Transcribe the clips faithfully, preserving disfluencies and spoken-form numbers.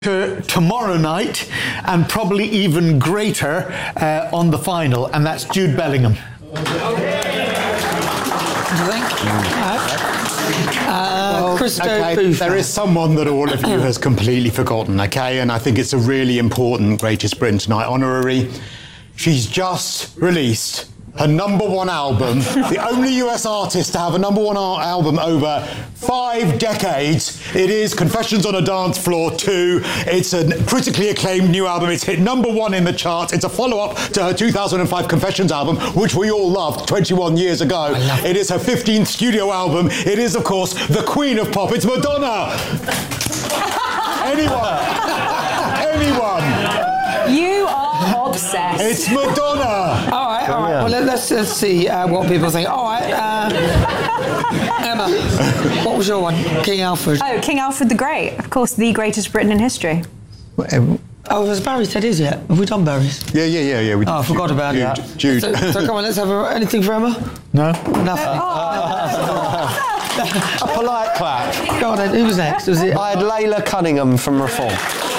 To tomorrow night, and probably even greater uh, on the final, and that's Jude Bellingham. Uh, okay, there is someone that all of you has completely forgotten, okay? And I think it's a really important Greatest Britain Tonight honorary. She's just released her number one album, the only U S artist to have a number one album over five decades. It is Confessions on a Dance Floor two. It's a critically acclaimed new album. It's hit number one in the charts. It's a follow-up to her two thousand five Confessions album, which we all loved twenty-one years ago. It is her fifteenth studio album. It is, of course, the Queen of Pop. It's Madonna. Anyone? Anyone? You are obsessed. It's Madonna. All right, all right. Well, let's, let's see uh, what people think. All right, uh, Emma, what was your one? King Alfred. Oh, King Alfred the Great. Of course, the greatest Britain in history. Oh, has Barry said his yet? Have we done Barry's? Yeah, yeah, yeah, yeah. We oh, I forgot Jude, about Jude, it. Jude. So, so come on, let's have a, anything for Emma? No. Nothing. A polite clap. Go on then, who was next? Was it? I had Layla Cunningham from Reform.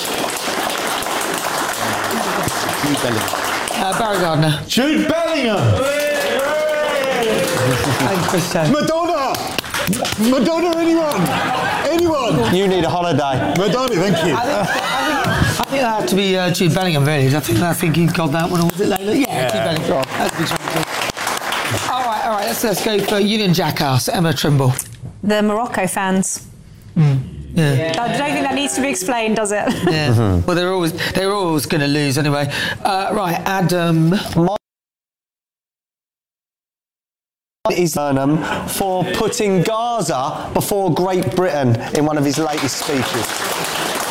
Uh, Barry Gardner. Jude Bellingham. And Chris Town. Madonna. Madonna, anyone? Anyone? You need a holiday. Madonna, thank you. I think, I think, I think that had to be uh, Jude Bellingham, really. I think, I think he got that one. Or was it Layla? Yeah, yeah. Jude Bellingham. That's a good choice. All right, all right, let's, let's go for Union Jackass, Emma Trimble. The Morocco fans. Mm. Yeah. Yeah. I don't think that needs to be explained, does it? Yeah. Mm-hmm. Well, they're always they're always going to lose anyway. Uh, right, Adam. Is Burnham for putting Gaza before Great Britain in one of his latest speeches.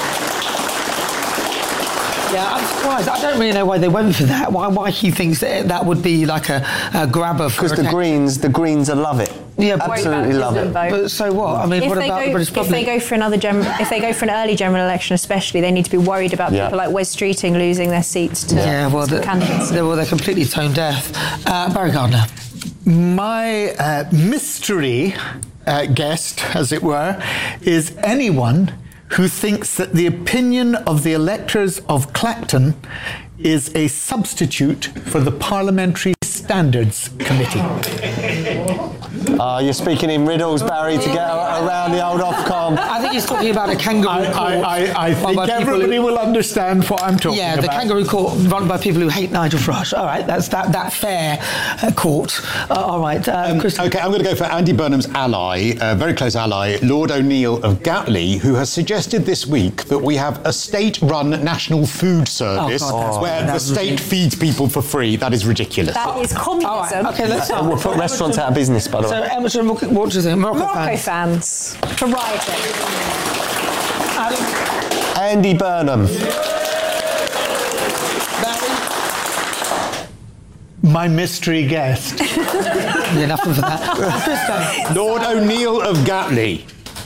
Yeah, I'm surprised. I don't really know why they went for that. Why why he thinks that that would be like a, a grabber for because the Greens, the Greens will love it. Yeah, absolutely love it. Vote. But so what? I mean, if what they about go, the British public? If they go for another general, if they go for an early general election, especially, they need to be worried about yeah. people like Wes Streeting losing their seats to yeah, well, to the, candidates. They're, well, they're completely tone deaf. Uh, Barry Gardner. My uh, mystery uh, guest, as it were, is anyone who thinks that the opinion of the electors of Clacton is a substitute for the Parliamentary Standards Committee. Uh, you're speaking in riddles, Barry, to get around the old Ofcom. I think he's talking about a kangaroo I, court. I, I, I think everybody who, will understand what I'm talking yeah, about. Yeah, the kangaroo court run by people who hate Nigel Farage. All right, that's that that fair uh, court. Uh, all right, uh, um, OK, I'm going to go for Andy Burnham's ally, a very close ally, Lord O'Neill of Gatley, who has suggested this week that we have a state-run national food service oh, God, where the state feeds people for free. That is ridiculous. That is communism. Right, OK, let's start. We'll put restaurants out of business, by the way. So, Emma, what do you think? Morocco, Morocco fans. fans. For rioting. Adam? Andy Burnham. Barry? My mystery guest. Yeah, nothing for that. Lord O'Neill of Gatley.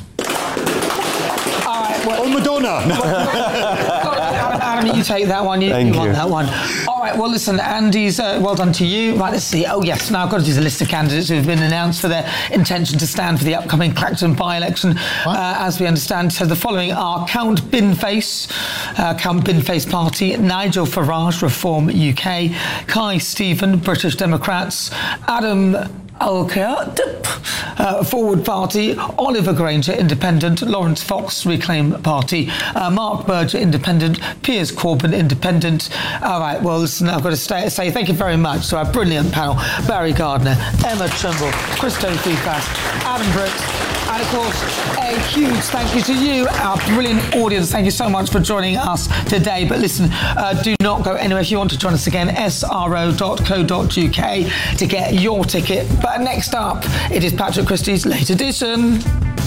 All right, well, oh, Madonna. Adam, you take that one. You, Thank you want you. that one. All right, well, listen, Andy's, uh, well done to you. Right, let's see. Oh, yes, now I've got to do the list of candidates who have been announced for their intention to stand for the upcoming Clacton by-election, uh, as we understand. So the following are Count Binface, uh, Count Binface Party, Nigel Farage, Reform U K, Kai Stephen, British Democrats, Adam Al-Kayat, uh, Forward Party, Oliver Granger, Independent, Lawrence Fox, Reclaim Party, uh, Mark Berger, Independent, Piers Corbyn, Independent. All right, well, listen, I've got to stay, say thank you very much to our brilliant panel, Barry Gardner, Emma Trimble, Christo Feefas, Adam Brooks, and of course, a huge thank you to you, our brilliant audience. Thank you so much for joining us today. But listen, uh, do not go anywhere. If you want to join us again, s r o dot co dot u k to get your ticket. But next up, it is Patrick Christie's Late Edition.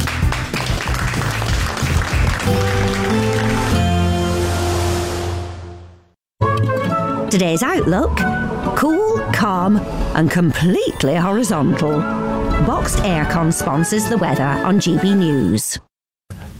Today's outlook: cool, calm and completely horizontal. Boxed Aircon sponsors the weather on G B News.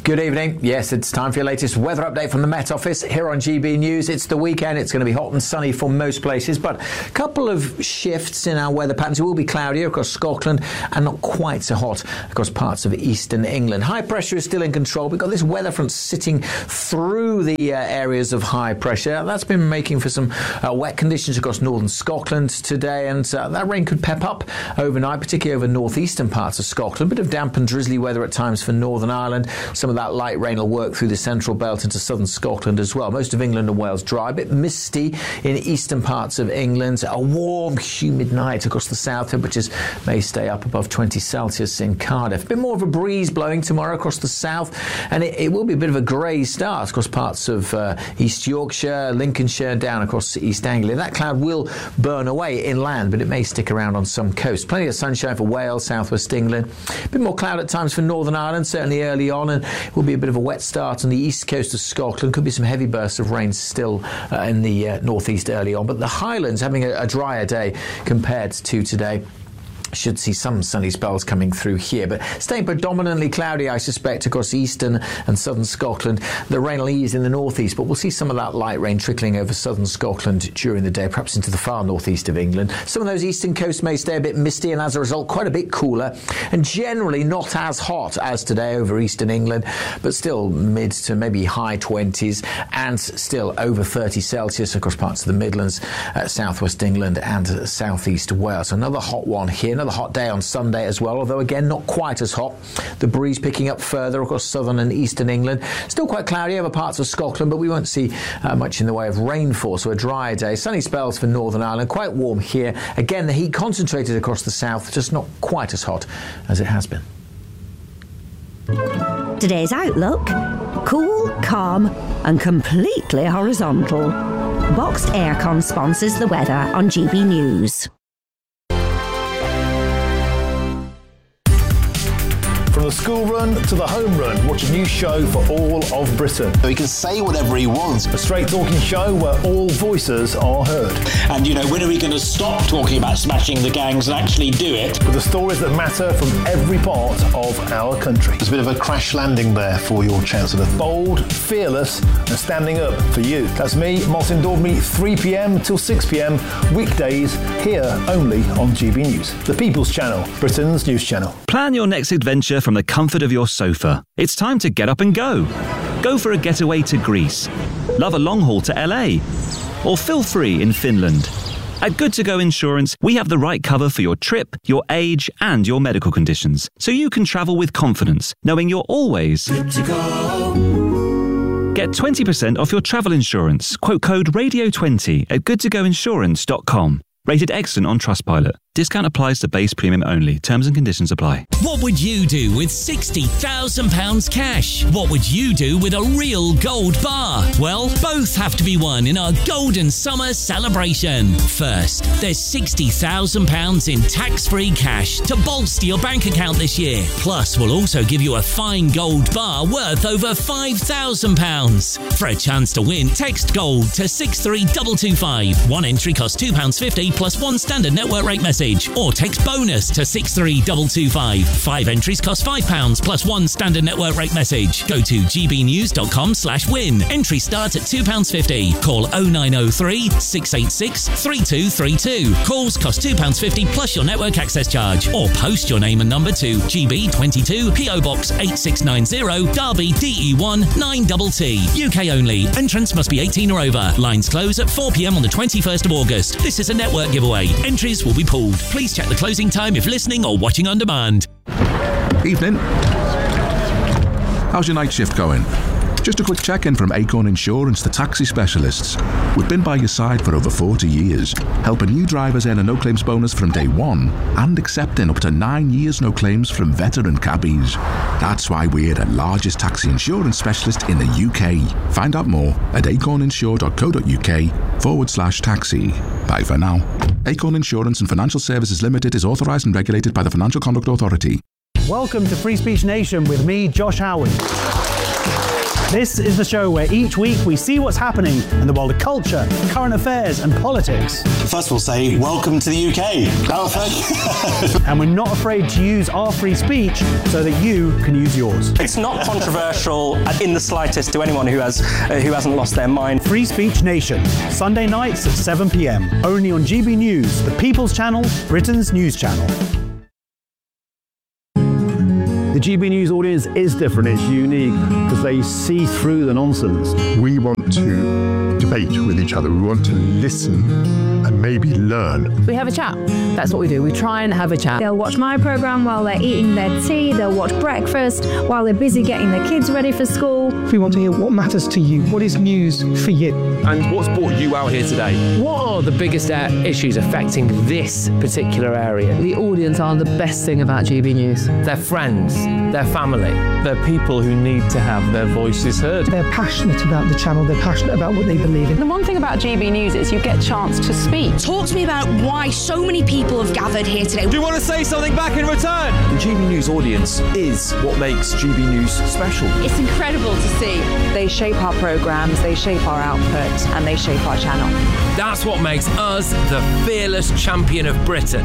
Good evening. Yes, it's time for your latest weather update from the Met Office here on G B News. It's the weekend. It's going to be hot and sunny for most places, but a couple of shifts in our weather patterns. It will be cloudier across Scotland and not quite so hot across parts of eastern England. High pressure is still in control. We've got this weather front sitting through the uh, areas of high pressure. That's been making for some uh, wet conditions across northern Scotland today, and uh, that rain could pep up overnight, particularly over northeastern parts of Scotland. A bit of damp and drizzly weather at times for Northern Ireland. Some of that light rain will work through the central belt into southern Scotland as well. Most of England and Wales dry, a bit misty in eastern parts of England. A warm, humid night across the south. Temperatures may stay up above twenty Celsius in Cardiff. A bit more of a breeze blowing tomorrow across the south, and it, it will be a bit of a grey start across parts of uh, East Yorkshire, Lincolnshire, down across East Anglia. That cloud will burn away inland, but it may stick around on some coasts. Plenty of sunshine for Wales, southwest England. A bit more cloud at times for Northern Ireland, certainly early on, and it will be a bit of a wet start on the east coast of Scotland. Could be some heavy bursts of rain still uh, in the uh, northeast early on, but the Highlands having a, a drier day compared to today. Should see some sunny spells coming through here, but staying predominantly cloudy, I suspect, across eastern and southern Scotland. The rain will ease in the northeast, but we'll see some of that light rain trickling over southern Scotland during the day, perhaps into the far northeast of England. Some of those eastern coasts may stay a bit misty, and as a result, quite a bit cooler, and generally not as hot as today over eastern England, but still mid to maybe high twenties, and still over thirty Celsius across parts of the Midlands, uh, southwest England, and uh, southeast Wales. Another hot one here. Another hot day on Sunday as well, although again not quite as hot. The breeze picking up further across southern and eastern England. Still quite cloudy over parts of Scotland, but we won't see uh, much in the way of rainfall, so a dry day. Sunny spells for Northern Ireland, quite warm here. Again, the heat concentrated across the south, just not quite as hot as it has been. Today's outlook: cool, calm and completely horizontal. Boxed Aircon sponsors the weather on G B News. From the school run to the home run, watch a new show for all of Britain. So he can say whatever he wants. A straight talking show where all voices are heard. And, you know, when are we going to stop talking about smashing the gangs and actually do it? With the stories that matter from every part of our country. There's a bit of a crash landing there for your Chancellor. Bold, fearless and standing up for you. That's me, Martin Daubney, three p.m. till six p.m. weekdays, here only on G B News. The People's Channel, Britain's news channel. Plan your next adventure from the comfort of your sofa. It's time to get up and go. Go for a getaway to Greece. Love a long haul to L A. Or feel free in Finland. At Good To Go Insurance, we have the right cover for your trip, your age, and your medical conditions, so you can travel with confidence, knowing you're always good to go. Get twenty percent off your travel insurance. Quote code radio twenty at good to go insurance dot com. Rated excellent on Trustpilot. Discount applies to base premium only. Terms and conditions apply. What would you do with sixty thousand pounds cash? What would you do with a real gold bar? Well, both have to be won in our Golden Summer celebration. First, there's sixty thousand pounds in tax-free cash to bolster your bank account this year. Plus, we'll also give you a fine gold bar worth over five thousand pounds. For a chance to win, text GOLD to six three two two five. One entry costs two pounds fifty plus one standard network rate message. Or text BONUS to six three two two five. Five entries cost five pounds plus one standard network rate message. Go to gbnews.com slash win. Entry starts at two pounds fifty. Call oh nine oh three, six eight six, three two three two. Calls cost two pounds fifty plus your network access charge. Or post your name and number to G B twenty-two, P O Box eight six nine zero, Derby D E one nine T T. U K only. Entrants must be eighteen or over. Lines close at four p.m. on the twenty-first of August. This is a network giveaway. Entries will be pulled. Please check the closing time if listening or watching on demand. Evening. How's your night shift going? Just a quick check-in from Acorn Insurance, the taxi specialists. We've been by your side for over forty years, helping new drivers earn a no-claims bonus from day one and accepting up to nine years no claims from veteran cabbies. That's why we're the largest taxi insurance specialist in the U K. Find out more at acorninsure.co.uk forward slash taxi. Bye for now. Acorn Insurance and Financial Services Limited is authorised and regulated by the Financial Conduct Authority. Welcome to Free Speech Nation with me, Josh Howard. This is the show where each week we see what's happening in the world of culture, current affairs and politics. First we'll say, welcome to the U K. Oh, thank you. And we're not afraid to use our free speech so that you can use yours. It's not controversial in the slightest to anyone who has uh, who hasn't lost their mind. Free Speech Nation, Sunday nights at seven p m, only on G B News, the People's Channel, Britain's news channel. The G B News audience is different, it's unique, because they see through the nonsense. We want to debate with each other, we want to listen and maybe learn. We have a chat, that's what we do, we try and have a chat. They'll watch my programme while they're eating their tea, they'll watch breakfast while they're busy getting their kids ready for school. We want to hear what matters to you, what is news for you. And what's brought you out here today? What are the biggest uh, issues affecting this particular area? The audience are the best thing about G B News. They're friends, they're family. They're people who need to have their voices heard. They're passionate about the channel, they're passionate about what they believe in. The one thing about G B News is you get a chance to speak. Talk to me about why so many people have gathered here today. Do you want to say something back in return? The G B News audience is what makes G B News special. It's incredible to see. They shape our programmes, they shape our output, and they shape our channel. That's what makes us the fearless champion of Britain.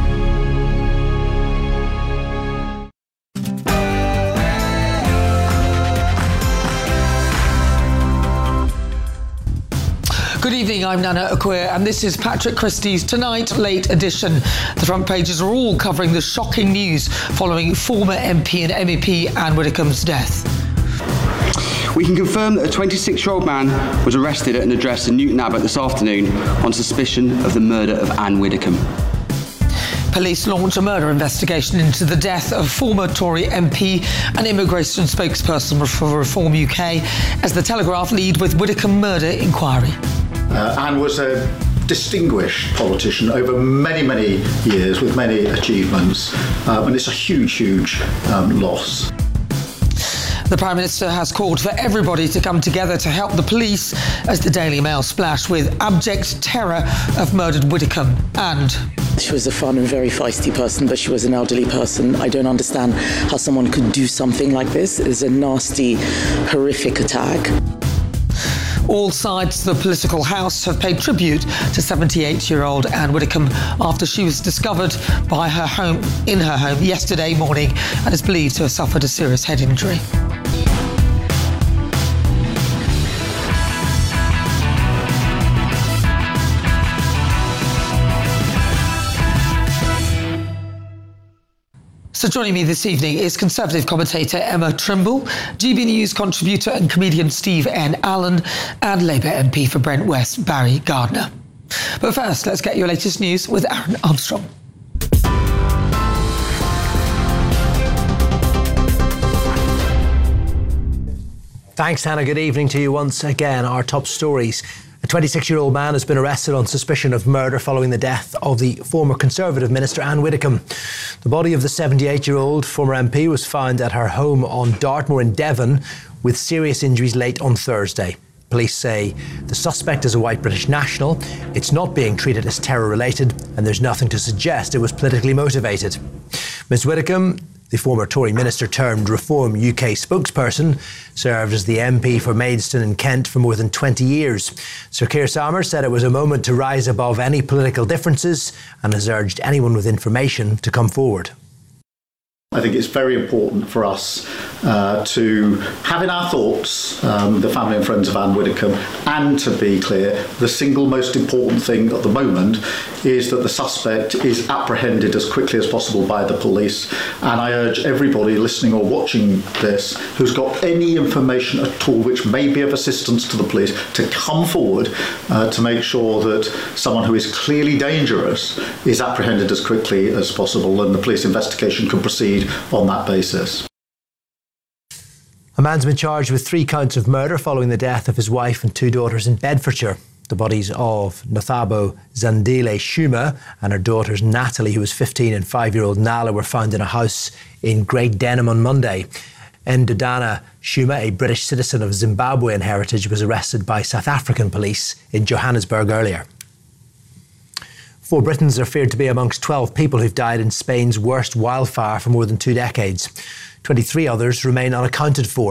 Good evening, I'm Nana Okoye, and this is Patrick Christie's Tonight Late Edition. The front pages are all covering the shocking news following former M P and M E P Anne Widdecombe's death. We can confirm that a twenty-six-year-old man was arrested at an address in Newton Abbot this afternoon on suspicion of the murder of Anne Widdecombe. Police launch a murder investigation into the death of former Tory M P and immigration spokesperson for Reform U K as the Telegraph lead with Widdecombe murder inquiry. Uh, Anne was a distinguished politician over many, many years with many achievements, um, and it's a huge, huge um, loss. The Prime Minister has called for everybody to come together to help the police as the Daily Mail splashed with abject terror of murdered Widdecombe and... She was a fun and very feisty person, but she was an elderly person. I don't understand how someone could do something like this. It's a nasty, horrific attack. All sides of the political house have paid tribute to seventy-eight-year-old Anne Widdecombe after she was discovered by her home in her home yesterday morning and is believed to have suffered a serious head injury. So joining me this evening is Conservative commentator Emma Trimble, G B News contributor and comedian Steve N. Allen, and Labour M P for Brent West, Barry Gardner. But first, let's get your latest news with Aaron Armstrong. Thanks, Hannah. Good evening to you once again. Our top stories. A twenty-six-year-old man has been arrested on suspicion of murder following the death of the former Conservative minister Anne Widdecombe. The body of the seventy-eight-year-old former M P was found at her home on Dartmoor in Devon with serious injuries late on Thursday. Police say the suspect is a white British national. It's not being treated as terror-related, and there's nothing to suggest it was politically motivated. Miz Widdecombe, the former Tory minister turned Reform U K spokesperson, served as the M P for Maidstone in Kent for more than twenty years. Sir Keir Starmer said it was a moment to rise above any political differences and has urged anyone with information to come forward. I think it's very important for us uh, to have in our thoughts um, the family and friends of Anne Widdecombe, and to be clear, the single most important thing at the moment is that the suspect is apprehended as quickly as possible by the police. And I urge everybody listening or watching this who's got any information at all which may be of assistance to the police to come forward uh, to make sure that someone who is clearly dangerous is apprehended as quickly as possible, and the police investigation can proceed on that basis. A man's been charged with three counts of murder following the death of his wife and two daughters in Bedfordshire. The bodies of Nothabo Zandile Shuma and her daughters Natalie, who was fifteen, and five-year-old Nala, were found in a house in Great Denham on Monday. Ndodana Shuma, a British citizen of Zimbabwean heritage, was arrested by South African police in Johannesburg earlier. Four Britons are feared to be amongst twelve people who've died in Spain's worst wildfire for more than two decades. twenty-three others remain unaccounted for.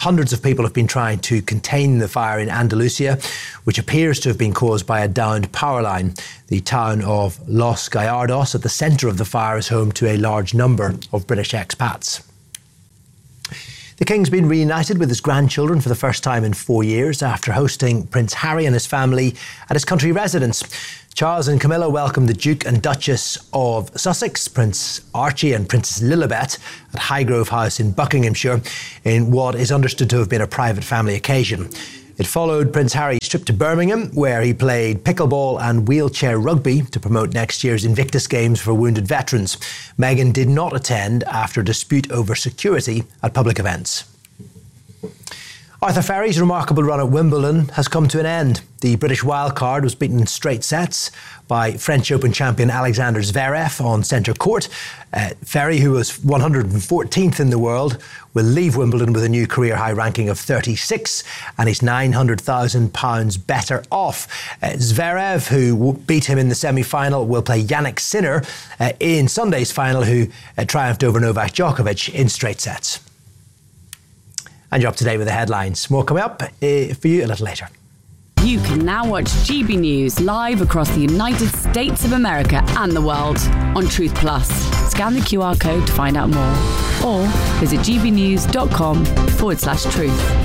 Hundreds of people have been trying to contain the fire in Andalusia, which appears to have been caused by a downed power line. The town of Los Gallardos, at the centre of the fire, is home to a large number of British expats. The King's been reunited with his grandchildren for the first time in four years after hosting Prince Harry and his family at his country residence. Charles and Camilla welcomed the Duke and Duchess of Sussex, Prince Archie and Princess Lilibet at Highgrove House in Buckinghamshire in what is understood to have been a private family occasion. It followed Prince Harry's trip to Birmingham, where he played pickleball and wheelchair rugby to promote next year's Invictus Games for wounded veterans. Meghan did not attend after a dispute over security at public events. Arthur Ferry's remarkable run at Wimbledon has come to an end. The British wildcard was beaten in straight sets by French Open champion Alexander Zverev on centre court. Uh, Ferry, who was one hundred fourteenth in the world, will leave Wimbledon with a new career high ranking of thirty-six, and he's nine hundred thousand pounds better off. Uh, Zverev, who beat him in the semi-final, will play Jannik Sinner uh, in Sunday's final, who uh, triumphed over Novak Djokovic in straight sets. And you're up to date with the headlines. More coming up uh, for you a little later. You can now watch G B News live across the United States of America and the world on Truth Plus. Scan the Q R code to find out more, or visit gbnews.com forward slash truth.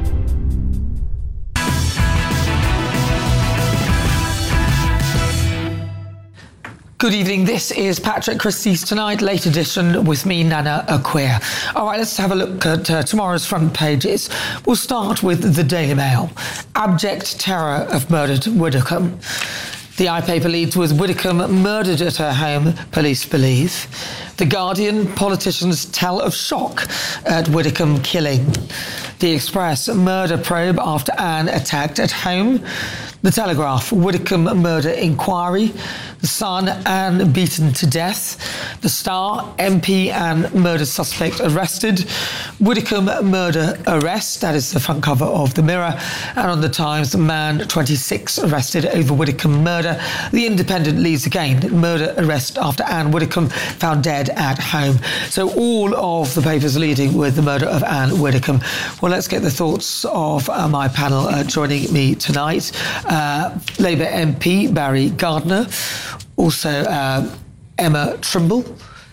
Good evening, this is Patrick Christie's Tonight, late edition with me, Nana Acquia. All right, let's have a look at uh, tomorrow's front pages. We'll start with the Daily Mail. Abject terror of murdered Widdicombe. The iPaper leads with Widdicombe murdered at her home, police believe. The Guardian, politicians tell of shock at Widdicombe killing. The Express, murder probe after Anne attacked at home. The Telegraph, Widdicombe murder inquiry. The Sun, Anne beaten to death. The Star, M P and murder suspect arrested. Widdicombe murder arrest, that is the front cover of the Mirror. And on the Times, man twenty-six arrested over Widdicombe murder. The Independent leads again, murder arrest after Anne Widdicombe found dead at home. So all of the papers leading with the murder of Anne Widdicombe. Well, let's get the thoughts of uh, my panel uh, joining me tonight. Uh, Labour M P Barry Gardiner, also uh, Emma Trimble,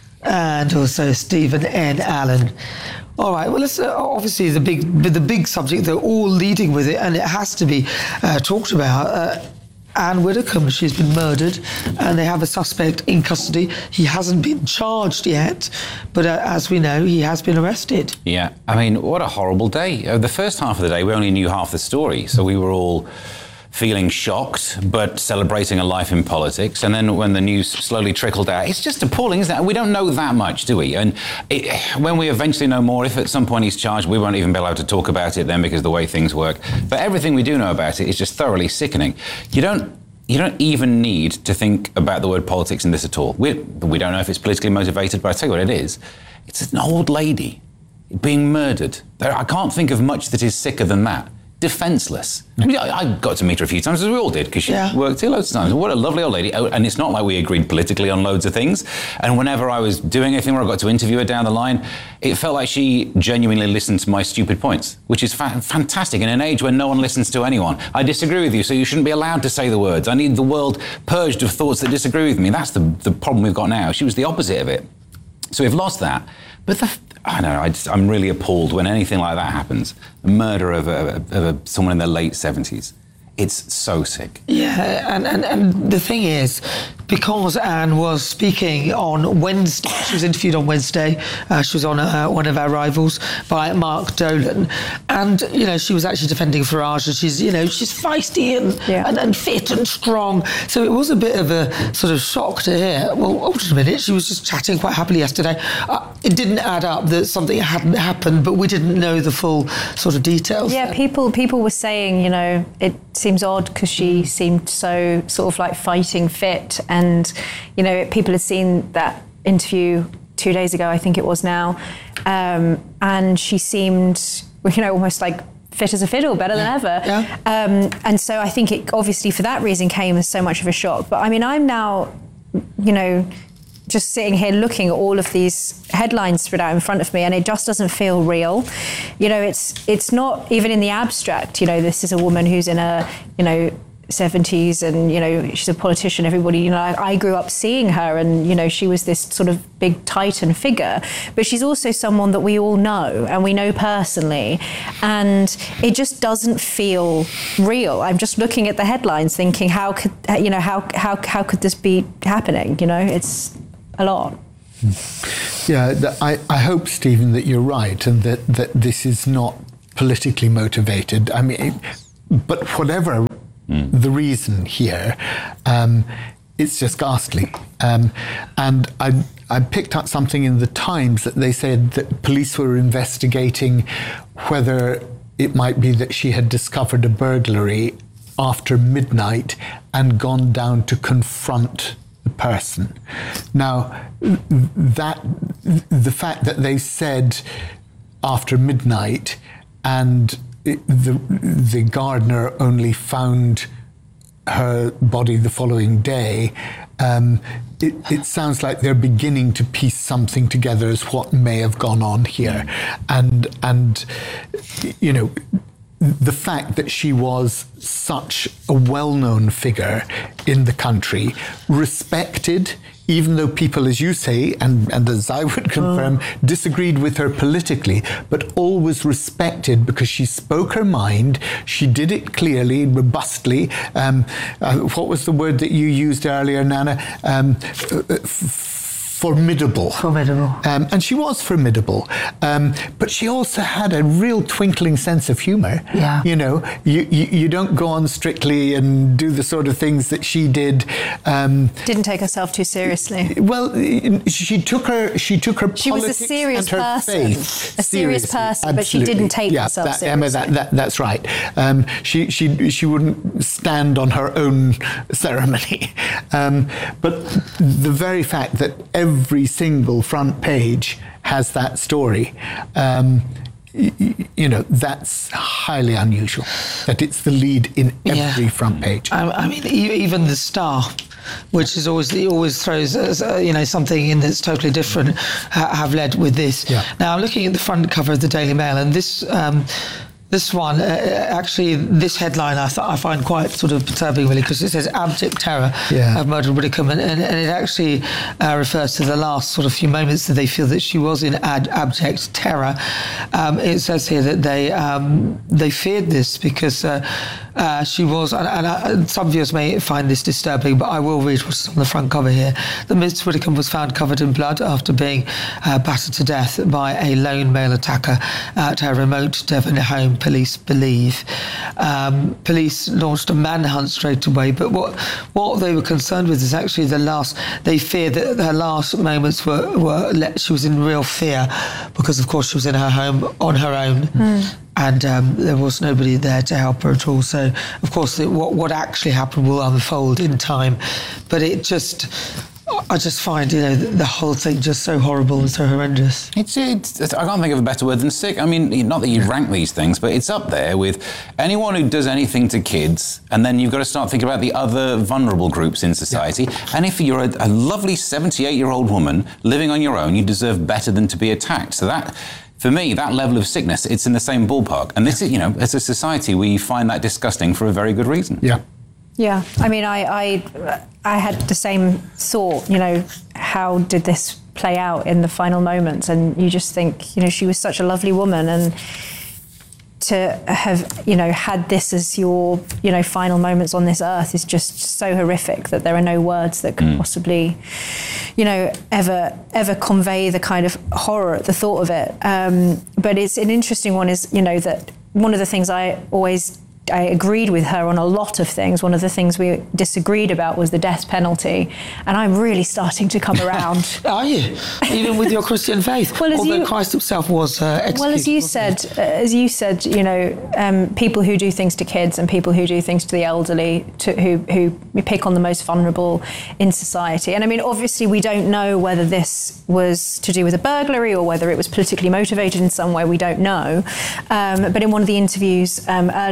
and also Stephen N. Allen. All right. Well, let's, uh, obviously the big the big subject. They're all leading with it, and it has to be uh, talked about. Uh, Anne Widdicombe, she's been murdered, and they have a suspect in custody. He hasn't been charged yet, but uh, as we know, he has been arrested. Yeah, I mean, what a horrible day. Uh, the first half of the day, we only knew half the story, so we were all feeling shocked, but celebrating a life in politics. And then when the news slowly trickled out, it's just appalling, isn't it? We don't know that much, do we? And it, when we eventually know more, if at some point he's charged, we won't even be allowed to talk about it then because of the way things work. But everything we do know about it is just thoroughly sickening. You don't You don't even need to think about the word politics in this at all. We, we don't know if it's politically motivated, but I tell you what it is. It's an old lady being murdered. I can't think of much that is sicker than that. Defenceless. I mean, I, I got to meet her a few times, as we all did, because she yeah. worked here loads of times. What a lovely old lady. And it's not like we agreed politically on loads of things. And whenever I was doing anything where I got to interview her down the line, it felt like she genuinely listened to my stupid points, which is fa- fantastic in an age when no one listens to anyone. I disagree with you, so you shouldn't be allowed to say the words. I need the world purged of thoughts that disagree with me. That's the, the problem we've got now. She was the opposite of it. So we've lost that. But the, I don't know, I just, I'm really appalled when anything like that happens. The murder of, a, of a, someone in their late seventies. It's so sick. Yeah, and, and, and the thing is, because Anne was speaking on Wednesday, she was interviewed on Wednesday, uh, she was on uh, one of our rivals by Mark Dolan, and, you know, she was actually defending Farage, and she's, you know, she's feisty and, yeah. and, and fit and strong, so it was a bit of a sort of shock to hear, well, hold on a minute, she was just chatting quite happily yesterday. Uh, it didn't add up that something hadn't happened, but we didn't know the full sort of details. Yeah, people, people were saying, you know, it seems odd because she seemed so sort of like fighting fit, and you know people had seen that interview two days ago, I think it was now, um, and she seemed, you know, almost like fit as a fiddle, better yeah. than ever. Yeah. Um, and so I think it obviously for that reason came as so much of a shock. But I mean, I'm now, you know, just sitting here looking at all of these headlines spread out in front of me, and it just doesn't feel real. You know, it's it's not even in the abstract. You know, this is a woman who's in a, you know, seventies, and, you know, she's a politician. Everybody, you know, I, I grew up seeing her, and, you know, she was this sort of big titan figure, but she's also someone that we all know, and we know personally, and it just doesn't feel real. I'm just looking at the headlines thinking, how could, you know, how how how could this be happening? You know, it's a lot. Yeah, I, I hope, Stephen, that you're right, and that, that this is not politically motivated. I mean, but whatever Mm. the reason here, um, it's just ghastly. Um, and I, I picked up something in the Times that they said that police were investigating whether it might be that she had discovered a burglary after midnight and gone down to confront the person. Now, that the fact that they said after midnight and The, the gardener only found her body the following day, um, it, it sounds like they're beginning to piece something together as what may have gone on here. And, and you know, the fact that she was such a well-known figure in the country, respected, even though people, as you say, and, and as I would confirm, disagreed with her politically, but always respected because she spoke her mind, she did it clearly, robustly. Um, uh, what was the word that you used earlier, Nana? Um, f- Formidable. Formidable. Um, and she was formidable. Um, but she also had a real twinkling sense of humour. Yeah. You know, you, you, you don't go on strictly and do the sort of things that she did. Um, Didn't take herself too seriously. Well, she took her she took her She was a politics serious and her person. faith A serious seriously. person, but she Absolutely. didn't take yeah, herself that, seriously. Emma, that, that, that's right. Um, she, she, she wouldn't stand on her own ceremony. Um, but the very fact that every single front page has that story, um, y- you know, that's highly unusual, that it's the lead in every Yeah. front page. I, I mean, e- even the Star, which is always it always throws uh, you know something in that's totally different, ha- have led with this. Yeah. Now, I'm looking at the front cover of the Daily Mail, and this. Um, This one, uh, actually, this headline I, th- I find quite sort of perturbing, really, because it says abject terror Yeah. of Murder Widdicombe, and, and, and it actually uh, refers to the last sort of few moments that they feel that she was in ad- abject terror. Um, it says here that they um, they feared this because uh, uh, she was, and, and, uh, and some viewers may find this disturbing, but I will read what's on the front cover here. That Miss Widdicombe was found covered in blood after being uh, battered to death by a lone male attacker at her remote Devon home, police believe. Um, police launched a manhunt straight away, but what what they were concerned with is actually the last, they feared that her last moments were, were let, she was in real fear because, of course, she was in her home on her own. Mm. And um, there was nobody there to help her at all. So, of course, it, what, what actually happened will unfold in time. But it just, I just find, you know, the, the whole thing just so horrible and so horrendous. It's, it's, I can't think of a better word than sick. I mean, not that you rank these things, but it's up there with anyone who does anything to kids, and then you've got to start thinking about the other vulnerable groups in society. Yeah. And if you're a, a lovely seventy-eight-year-old woman living on your own, you deserve better than to be attacked. So that... For me, that level of sickness, it's in the same ballpark. And this is, you know, as a society, we find that disgusting for a very good reason. Yeah. Yeah. I mean, I, I, I had the same thought, you know, how did this play out in the final moments? And you just think, you know, she was such a lovely woman, and to have, you know, had this as your, you know, final moments on this earth is just so horrific that there are no words that could mm. possibly, you know, ever ever convey the kind of horror at the thought of it. Um, but it's an interesting one is, you know, that one of the things I always I agreed with her on a lot of things. One of the things we disagreed about was the death penalty, and I'm really starting to come around. Are you? Even with your Christian faith? Well, as although you, Christ himself was uh, executed. Well, as you said, uh, as you said, you know, um, people who do things to kids and people who do things to the elderly, to, who who pick on the most vulnerable in society. And I mean, obviously, we don't know whether this was to do with a burglary or whether it was politically motivated in some way. We don't know. Um, but in one of the interviews um, earlier on the show,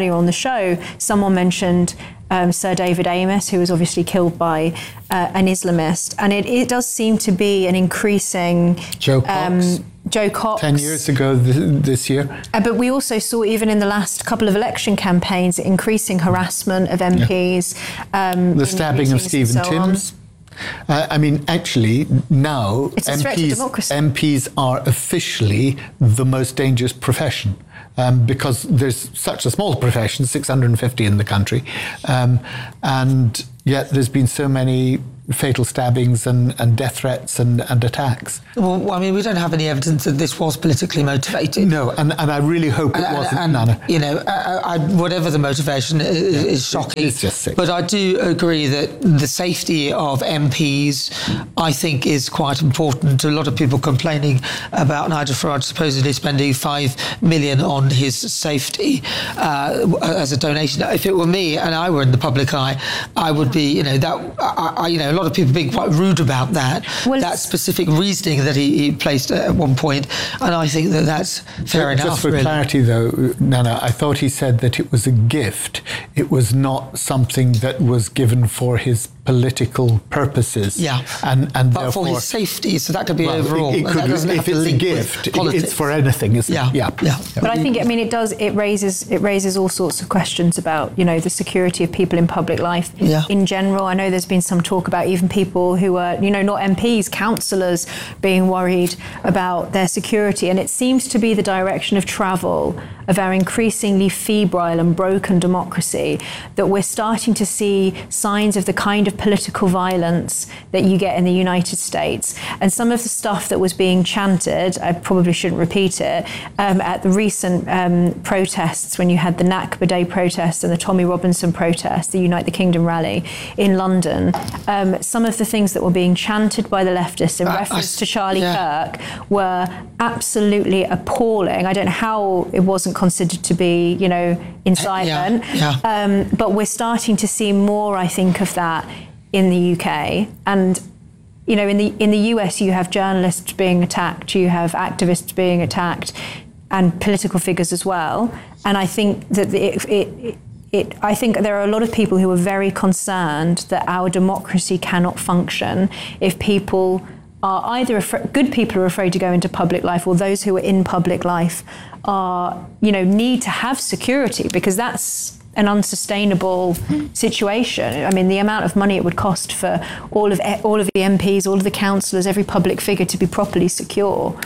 show, someone mentioned um, Sir David Amos, who was obviously killed by uh, an Islamist. And it, it does seem to be an increasing... Joe Cox. Um, Joe Cox. Ten years ago th- this year. Uh, but we also saw, even in the last couple of election campaigns, increasing harassment of M Ps. Yeah. Um, the stabbing of Stephen so Timms. Uh, I mean, actually, now it's a M Ps, threat to democracy. M Ps are officially the most dangerous profession. Um, because there's such a small profession, six hundred fifty in the country, um, and yet there's been so many fatal stabbings and, and death threats and, and attacks. Well, I mean, we don't have any evidence that this was politically motivated. No, and, and I really hope it and, wasn't, and, Nana. You know, I, I, whatever the motivation is, yeah, is shocking. It's just sick. But I do agree that the safety of M Ps, I think, is quite important. A lot of people complaining about Nigel Farage supposedly spending five million on his safety uh, as a donation. If it were me and I were in the public eye, I would be, you know, that, I, I, you know, a lot of people being quite rude about that, well, that specific reasoning that he, he placed at one point, and I think that that's fair just enough. Just for really. clarity, though, Nana, I thought he said that it was a gift. It was not something that was given for his political purposes. Yeah, and and but therefore, for his safety, so that could be well, overall. It, it could, if it's a gift, it's for anything, isn't yeah. it? Yeah, yeah. But I think, I mean, it does. It raises it raises all sorts of questions about, you know, the security of people in public life yeah. in general. I know there's been some talk about even people who are, you know, not M Ps, councillors, being worried about their security, and it seems to be the direction of travel of our increasingly febrile and broken democracy, that we're starting to see signs of the kind of political violence that you get in the United States. And some of the stuff that was being chanted, I probably shouldn't repeat it, um, at the recent um, protests, when you had the Nakba Day protests and the Tommy Robinson protests, the Unite the Kingdom rally in London, um, some of the things that were being chanted by the leftists in uh, reference I, to Charlie yeah. Kirk were absolutely appalling. I don't know how it wasn't considered to be, you know, incitement. Yeah, yeah. Um, but we're starting to see more, I think, of that in the U K. And, you know, in the in the U S, you have journalists being attacked, you have activists being attacked, and political figures as well. And I think that it, it, it I think there are a lot of people who are very concerned that our democracy cannot function if people are either afraid, good people are afraid to go into public life, or those who are in public life are, you know, need to have security, because that's an unsustainable situation. I mean, the amount of money it would cost for all of all of the M Ps, all of the councillors, every public figure to be properly secure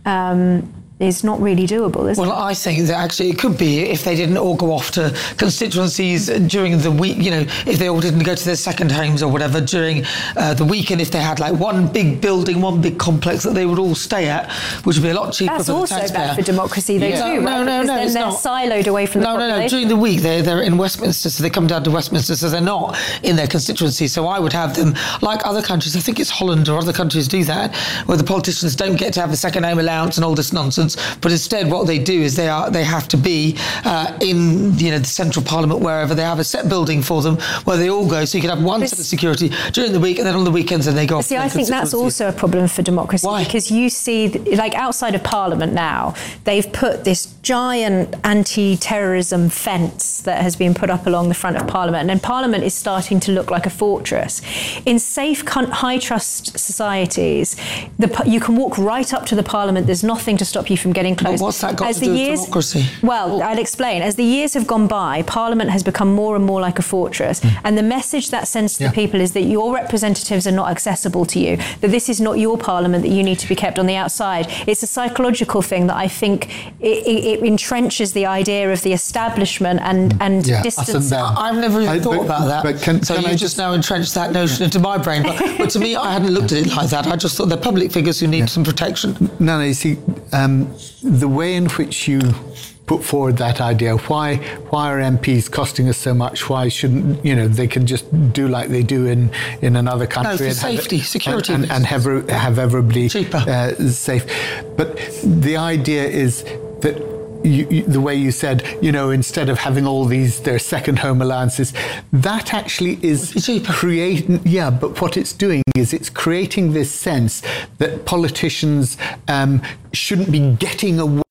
um, is not really doable, is well, it? Well, I think that actually it could be if they didn't all go off to constituencies during the week, you know, if they all didn't go to their second homes or whatever during uh, the week, and if they had like one big building, one big complex that they would all stay at, which would be a lot cheaper That's for the taxpayer. That's also bad for democracy, though, yeah. too, no, right? No, no, because no, then it's they're not. siloed away from no, the population. No, no, during the week they're, they're in Westminster, so they come down to Westminster, so they're not in their constituency. So I would have them, like other countries, I think it's Holland or other countries do that, where the politicians don't get to have a second home allowance and all this nonsense, but instead what they do is they are they have to be uh, in, you know, the central parliament, wherever. They have a set building for them where they all go, so you can have one this, set of security during the week, and then on the weekends and they go off. See, I think that's also a problem for democracy. Why? Because you see, like outside of Parliament now, they've put this giant anti-terrorism fence that has been put up along the front of Parliament, and then Parliament is starting to look like a fortress. In safe, high-trust societies, the, you can walk right up to the Parliament. There's nothing to stop you from getting close. But what's that got As to the do years, with democracy? Well, I'll explain. As the years have gone by, Parliament has become more and more like a fortress, mm. and the message that sends to yeah. the people is that your representatives are not accessible to you, that this is not your Parliament, that you need to be kept on the outside. It's a psychological thing that I think it, it, it entrenches the idea of the establishment and, and yeah. distance. I've never even I, thought but, about that. But can, so can you I just, just now entrenched that notion into my brain. But, but to me, I hadn't looked at it like that. I just thought they're public figures who need yeah. some protection. No, no, you see, um, the way in which you put forward that idea, why why are M Ps costing us so much? Why shouldn't, you know, they can just do like they do in, in another country? No, for and safety, have, security. And, and, and have, have everybody cheaper. Uh, safe. But the idea is that You, you, the way you said, you know, instead of having all these, their second home allowances, that actually is creating, yeah, but what it's doing is it's creating this sense that politicians um, shouldn't be getting away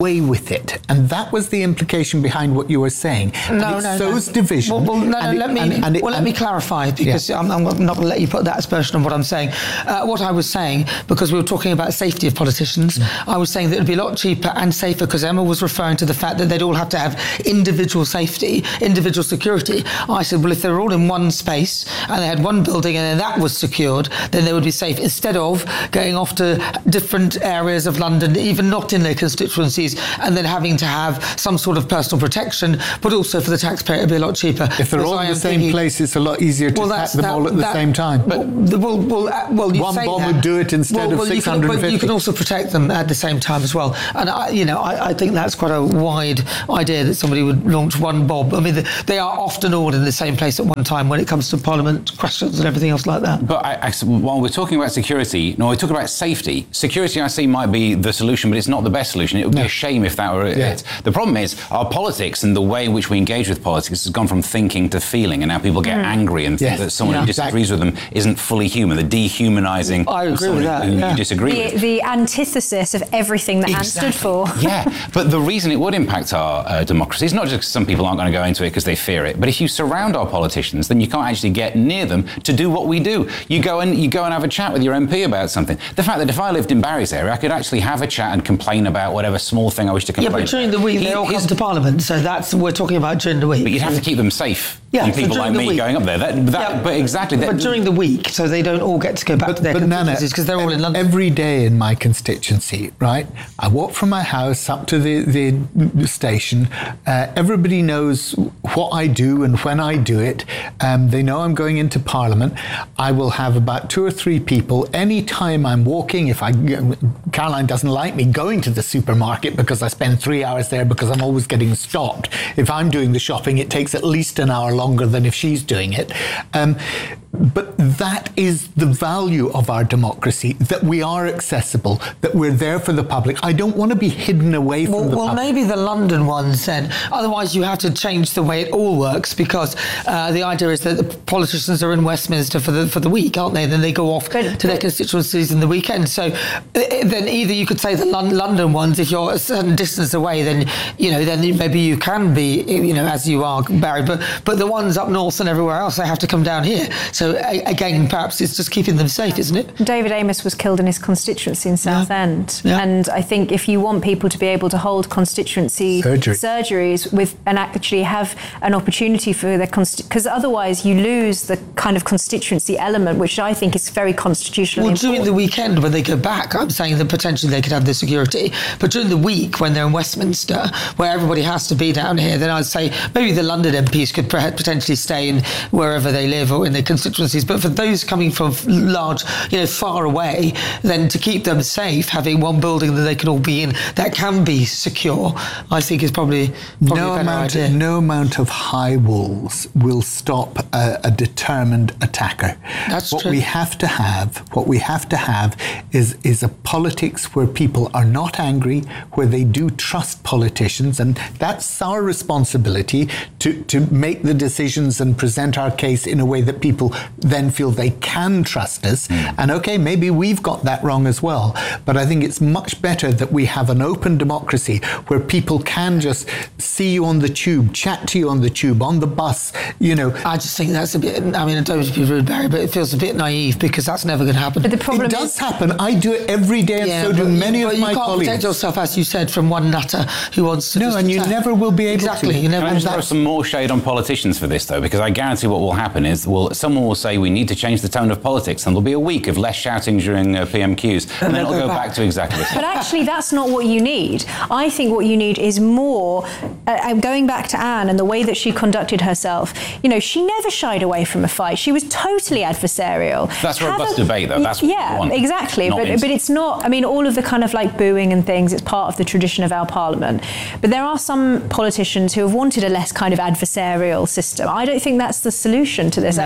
away with it. And that was the implication behind what you were saying. And No, it no, sows no. division. Well, well, no, no, and it- let me, and- and it- well, let and- me clarify, because Yeah. I'm, I'm not going to let you put that aspersion on what I'm saying. Uh, what I was saying, because we were talking about safety of politicians, Mm. I was saying that it would be a lot cheaper and safer, because Emma was referring to the fact that they'd all have to have individual safety, individual security. I said, well, if they were all in one space and they had one building and then that was secured, then they would be safe, instead of going off to different areas of London, even not in their constituencies, and then having to have some sort of personal protection, but also for the taxpayer it'd be a lot cheaper. If they're Because all I in the am same thinking- place, it's a lot easier to Well, attack that's- them that- all at the that- same time. But, well, well, uh, well, you One say bomb that. would do it instead well, of well, you can- six hundred fifty. But you can also protect them at the same time as well. And I, you know, I, I think that's quite a wide idea that somebody would launch one bomb. I mean, the, they are often all in the same place at one time when it comes to Parliament questions and everything else like that. But I, I, while we're talking about security, no, we're talking about safety. Security, I see, might be the solution, but it's not the best solution. It would be a shame if that were Yeah. it. The problem is our politics and the way in which we engage with politics has gone from thinking to feeling, and now people get Mm. angry and think Yes. that someone Yeah. who disagrees with them isn't fully human. The dehumanising I of agree someone with that, who yeah. you disagree with. The, the antithesis of everything that Anne stood for. Yeah, but the reason it would impact our uh, democracy is not just 'cause some people aren't going to go into it because they fear it, but if you surround our politicians, then you can't actually get near them to do what we do. You go and you go and have a chat with your M P about something. The fact that if I lived in Barry's area, I could actually have a chat and complain about whatever small thing I wish to Yeah, complain but during the about. week He- they all his- come to Parliament, so that's we're talking about during the week. But you'd have to keep them safe Yeah, from so people during like the me week. going up there. That, that, Yeah, but exactly. But that, during the week, so they don't all get to go back to their But Nana, constituencies because they're all in London. every day in my constituency, right? I walk from my house up to the, the station. Uh, everybody knows what I do and when I do it. Um, they know I'm going into Parliament. I will have about two or three people any time I'm walking. If I, Caroline doesn't like me going to the supermarket because I spend three hours there because I'm always getting stopped. If I'm doing the shopping, it takes at least an hour longer than if she's doing it. Um, but that is the value of our democracy, that we are accessible, that we're there for the public. I don't want to be hidden away from Well, the well public. maybe the London ones then. Otherwise, you have to change the way it all works, because uh, the idea is that the politicians are in Westminster for the for the week, aren't they? Then they go off to their constituencies in the weekend. So uh, then either you could say the Lon- London ones, if you're a certain distance away, then you know then maybe you can be, you know, as you are, Barry. But but the ones up north and everywhere else, they have to come down here. So a- again, perhaps it's just keeping them safe, isn't it? David Amos was killed in his constituency in Southend, Yeah. and I think if you want people to be able to hold constituency Surgery. surgeries with and actually have an opportunity for their because otherwise you lose the kind of constituency element, which I think is very constitutionally Well, important. during the weekend when they go back, I'm saying that potentially they could have the security. But during the week when they're in Westminster, where everybody has to be down here, then I'd say maybe the London M Ps could pre- potentially stay in wherever they live or in their constituencies. But for those coming from large, you know, far away, then to keep them safe, having one building that they can all be in that can be secure, I think is probably, probably no a better amount, idea. no amount of high walls will stop a, a determined attacker. That's what true. we have to have. What we have to have is is a politics where people are not angry, where they do trust politicians, and that's our responsibility to to make the decisions and present our case in a way that people then feel they can trust us. Mm. And okay, maybe we've got that wrong as well, but I think it's much better that we have an open democracy where people can just see you on the tube, chat to you on the tube, on the bus, you know. I just think that's a bit, I mean, I don't want to be rude, Barry, but it feels a bit naive because that's never going to happen. But the problem It does is, happen. I do it every day, and so do but many you, of but my you can't colleagues. protect yourself, as you said, from one nutter who wants to No, just and you attack. never will be able exactly, to. You never Can I just that- throw some more shade on politicians for this, though? Because I guarantee what will happen is, well, someone will say we need to change the tone of politics, and there'll be a week of less shouting during uh, P M Qs, and, And then it'll they'll go go back. back. to exactly the same. but actually, that's not what you need. I think what you need is more. Uh, I'm going back to Anne and the way that she conducted herself. You know, she never shied away from a fight. She was totally adversarial. That's Have robust a- debate, though. That's what yeah, we want. exactly. Not But ins- but it's not. I mean, all of the kind of like booing and things. It's part of the tradition of our parliament. But there are some politicians who have wanted a less kind of adversarial system. I don't think that's the solution to this. No, actually, I think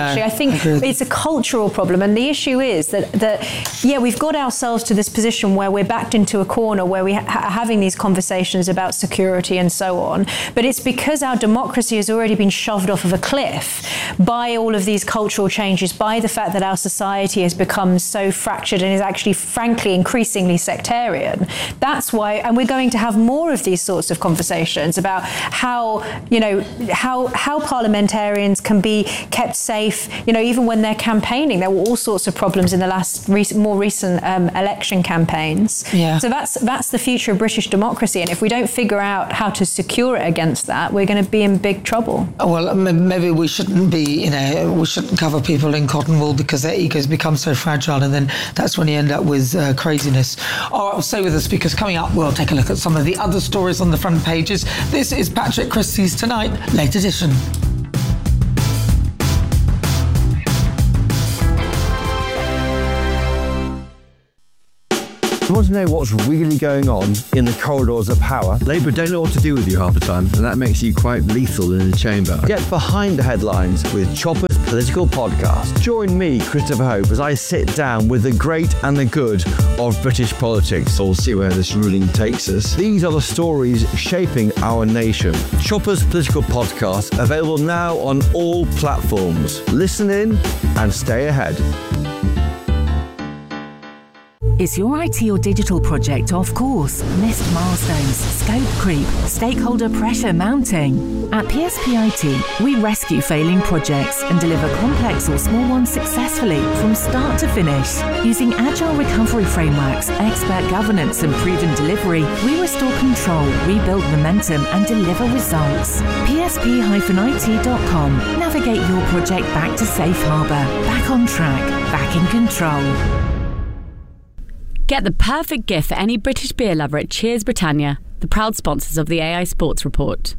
think it's a cultural problem. And the issue is that, that, yeah, we've got ourselves to this position where we're backed into a corner where we ha- are having these conversations about security and so on. But it's because our democracy has already been shoved off of a cliff by all of these cultural changes, by the fact that our society has become so fractured and is actually, frankly, increasingly sectarian. That's why, and we're going to have more of these sorts of conversations about how, you know, how how parliamentarians can be kept safe. You know, even when they're campaigning, there were all sorts of problems in the last rec- more recent um, election campaigns. Yeah. So that's that's the future of British democracy, and if we don't figure out how to secure it against that, we're going to be in big trouble. Well, maybe we shouldn't be, you know, we shouldn't cover people in cotton wool because their egos become so fragile, and then that's when you end up with uh, craziness. All right, well, stay with us because coming up, we'll take a look at some of the other stories on the front pages. This is Patrick Christie's Tonight, late edition. You want to know what's really going on in the corridors of power? Labour don't know what to do with you half the time, and that makes you quite lethal in the chamber. Get behind the headlines with Chopper's Political Podcast. Join me, Christopher Hope, as I sit down with the great and the good of British politics. We'll see where this ruling takes us. These are the stories shaping our nation. Chopper's Political Podcast, available now on all platforms. Listen in and stay ahead. Is your I T or digital project off course? Missed milestones, scope creep, stakeholder pressure mounting? At P S P I T, we rescue failing projects and deliver complex or small ones successfully from start to finish. Using agile recovery frameworks, expert governance and proven delivery, we restore control, rebuild momentum and deliver results. P S P I T dot com. Navigate your project back to safe harbour, back on track, back in control. Get the perfect gift for any British beer lover at Cheers Britannia, the proud sponsors of the A I Sports Report.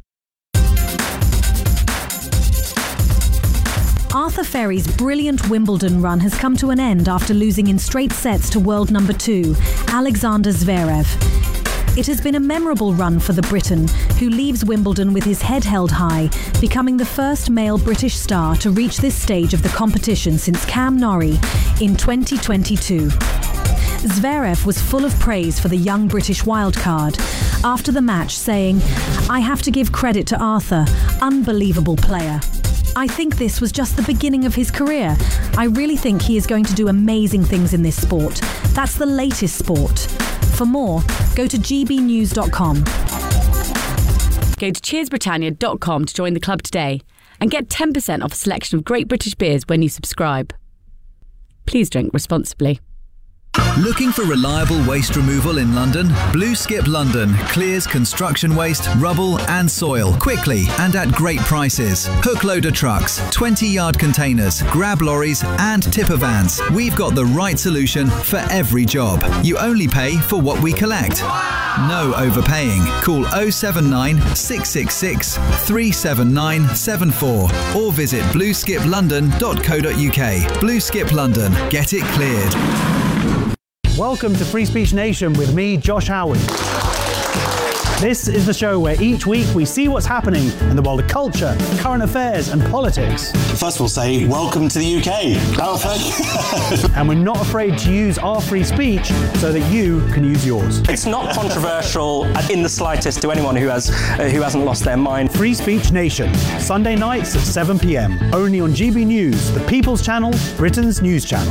Arthur Ferry's brilliant Wimbledon run has come to an end after losing in straight sets to world number two, Alexander Zverev. It has been a memorable run for the Briton, who leaves Wimbledon with his head held high, becoming the first male British star to reach this stage of the competition since Cam Norrie in twenty twenty-two. Zverev was full of praise for the young British wildcard after the match, saying, "I have to give credit to Arthur, unbelievable player. I think this was just the beginning of his career. I really think he is going to do amazing things in this sport. That's the latest sport." For more, go to g b news dot com. Go to cheers britannia dot com to join the club today and get ten percent off a selection of great British beers when you subscribe. Please drink responsibly. Looking for reliable waste removal in London? Blue Skip London clears construction waste, rubble and soil quickly and at great prices. Hook loader trucks, twenty yard containers, grab lorries and tipper vans. We've got the right solution for every job. You only pay for what we collect. No overpaying. Call oh seven nine, six six six, three seven nine seven four or visit blue skip london dot co dot u k. Blue Skip London. Get it cleared. Welcome to Free Speech Nation with me, Josh Howard. This is the show where each week we see what's happening in the world of culture, current affairs and politics. First we'll say, welcome to the U K. Oh, thank you. And we're not afraid to use our free speech so that you can use yours. It's not controversial in the slightest to anyone who has uh, who hasn't lost their mind. Free Speech Nation, Sunday nights at seven p m, only on G B News, the People's Channel, Britain's news channel.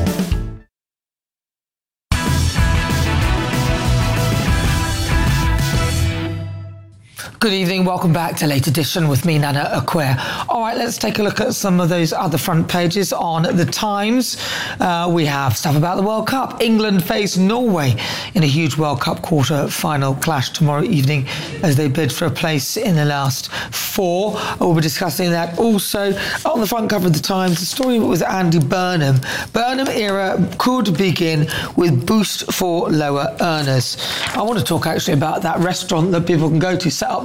Good evening, welcome back to Late Edition with me, Nana Acquair. All right, let's take a look at some of those other front pages on The Times. Uh, we have stuff about the World Cup. England face Norway in a huge World Cup quarter-final clash tomorrow evening as they bid for a place in the last four. We'll be discussing that. Also, on the front cover of The Times, the story with Andy Burnham. Burnham era could begin with boost for lower earners. I want to talk actually about that restaurant that people can go to set up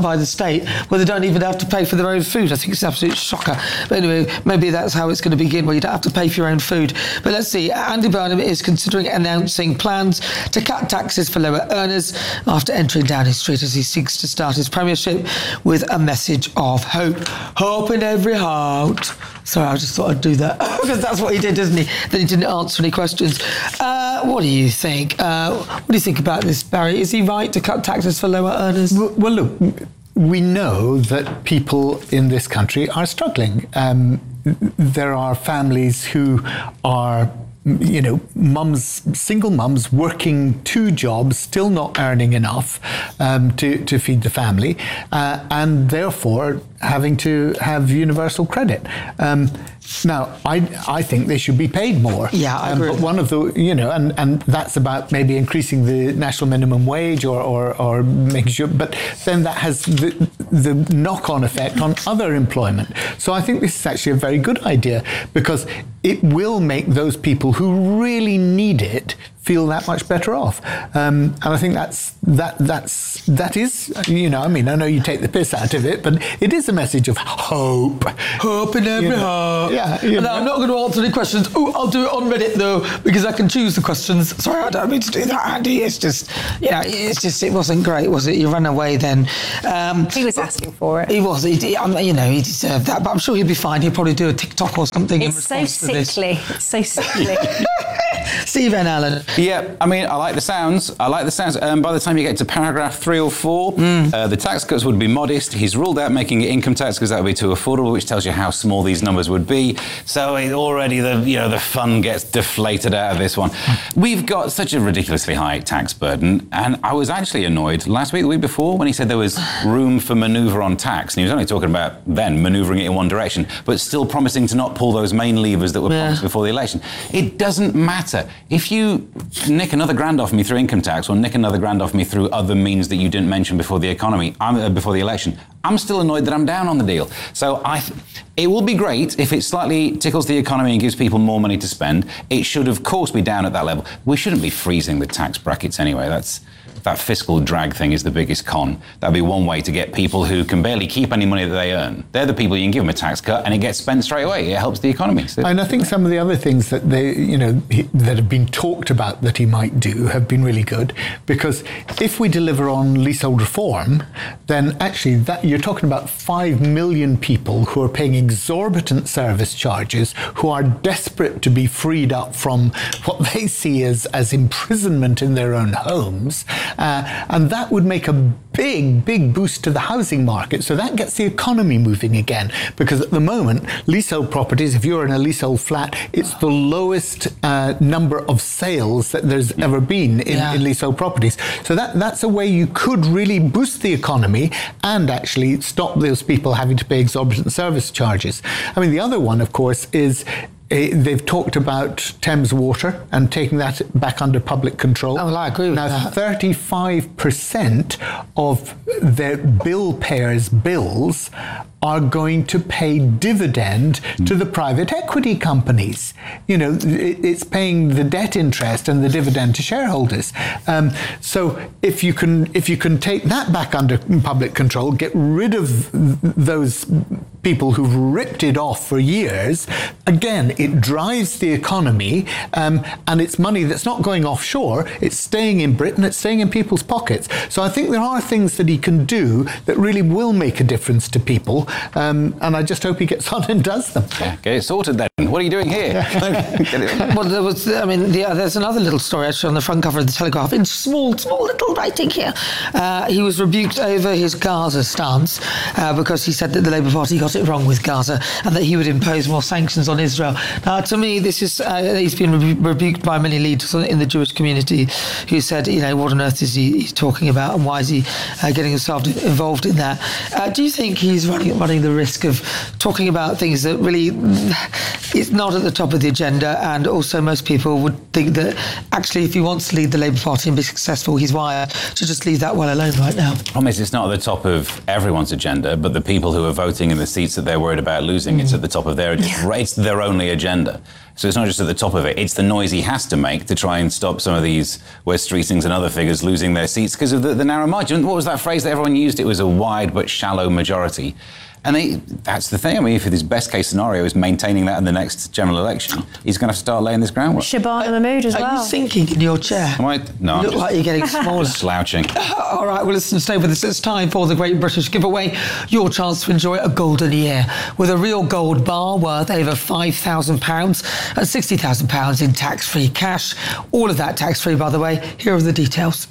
up by the state where they don't even have to pay for their own food. I think it's an absolute shocker. But anyway, maybe that's how it's going to begin, where you don't have to pay for your own food. But let's see, Andy Burnham is considering announcing plans to cut taxes for lower earners after entering Downing Street as he seeks to start his premiership with a message of hope. Hope in every heart. Sorry, I just thought I'd do that because that's what he did, didn't he? Then he didn't answer any questions. Uh, what do you think? Uh, what do you think about this, Barry? Is he right to cut taxes for lower earners? Well, well look, we know that people in this country are struggling. Um, there are families who are, you know, mums, single mums working two jobs, still not earning enough um, to, to feed the family, uh, and therefore having to have universal credit. Um, now, I I think they should be paid more. Yeah, I um, agree. But one of the, you know, and, and that's about maybe increasing the national minimum wage or, or, or making sure, but then that has the, the knock-on effect on other employment. So I think this is actually a very good idea because it will make those people who really need it feel that much better off. Um, and I think that's, that, that's, that is, you know, I mean, I know you take the piss out of it, but it is a message of hope. Hope in every You know, heart. Yeah. you And know. I'm not going to answer any questions. Oh, I'll do it on Reddit though, because I can choose the questions. Sorry, I don't mean to do that, Andy. It's just, you know, it's just, it wasn't great, was it? You ran away then. Um, he was asking for it. He was. He, he, I mean, you know, he deserved that, but I'm sure he'll be fine. He'll probably do a TikTok or something in It's so response to this. sickly. It's so sickly. Stephen Allen. Yeah, I mean, I like the sounds. I like the sounds. Um, by the time you get to paragraph three or four, mm. uh, the tax cuts would be modest. He's ruled out making it income tax because that would be too affordable, which tells you how small these numbers would be. So it already the you know the fun gets deflated out of this one. We've got such a ridiculously high tax burden, and I was actually annoyed last week, the week before, when he said there was room for manoeuvre on tax, and he was only talking about then manoeuvring it in one direction, but still promising to not pull those main levers that were Yeah. promised before the election. It doesn't matter. If you nick another grand off me through income tax or nick another grand off me through other means that you didn't mention before the economy, I'm, uh, before the election, I'm still annoyed that I'm down on the deal. So I, th- it will be great if it slightly tickles the economy and gives people more money to spend. It should, of course, be down at that level. We shouldn't be freezing the tax brackets anyway. That's that fiscal drag thing is the biggest con. That'd be one way to get people who can barely keep any money that they earn. They're the people you can give them a tax cut and it gets spent straight away. It helps the economy. So, And I think some of the other things that they, you know, he, that have been talked about that he might do have been really good, because if we deliver on leasehold reform, then actually that you're talking about five million people who are paying exorbitant service charges, who are desperate to be freed up from what they see as, as imprisonment in their own homes. Uh, and that would make a big, big boost to the housing market. So that gets the economy moving again. Because at the moment, leasehold properties, if you're in a leasehold flat, it's the lowest uh, number of sales that there's ever been in, Yeah. in leasehold properties. So that, that's a way you could really boost the economy and actually stop those people having to pay exorbitant service charges. I mean, the other one, of course, is they've talked about Thames Water and taking that back under public control. Oh, well, I agree with now, that. thirty-five percent of their bill payers' bills are going to pay dividend to the private equity companies. You know, it, it's paying the debt interest and the dividend to shareholders. Um, so if you can, if you can take that back under public control, get rid of those people who've ripped it off for years, again, it drives the economy, um, and it's money that's not going offshore, it's staying in Britain, it's staying in people's pockets. So I think there are things that he can do that really will make a difference to people, um, and I just hope he gets on and does them. yeah, get it sorted then. What are you doing here? Get it- Well, there was, I mean, the, uh, there's another little story actually on the front cover of the Telegraph in small, small little writing here. Uh, he was rebuked over his Gaza stance uh, because he said that the Labour Party got it wrong with Gaza and that he would impose more sanctions on Israel. Now, to me, this is, uh, he's been rebu- rebuked by many leaders in the Jewish community who said, you know, what on earth is he he's talking about and why is he uh, getting himself involved in that? Uh, do you think he's running, running the risk of talking about things that really it's not at the top of the agenda, and also most people would think that actually if he wants to lead the Labour Party and be successful, he's wired to just leave that well alone right now. Problem is, it's not at the top of everyone's agenda, but the people who are voting in the seats that they're worried about losing, mm. it's at the top of their agenda. It's their only agenda. So it's not just at the top of it, it's the noise he has to make to try and stop some of these Wes Streetings and other figures losing their seats because of the, the narrow margin. What was that phrase that everyone used? It was a wide but shallow majority. And they, that's the thing. I mean, if his best case scenario is maintaining that in the next general election, he's going to start laying this groundwork. Shabana Mahmood as Are well. you sinking in your chair? Am I? No, You I'm look just like you're getting smaller. slouching. All right, well, listen, stay with us. It's time for the Great British Giveaway. Your chance to enjoy a golden year with a real gold bar worth over five thousand pounds and sixty thousand pounds in tax-free cash. All of that tax-free, by the way. Here are the details.